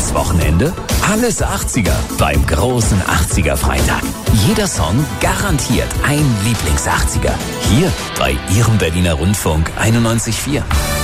Das Wochenende? Alles 80er beim großen 80er Freitag. Jeder Song garantiert ein Lieblings-80er. Hier bei Ihrem Berliner Rundfunk 91.4.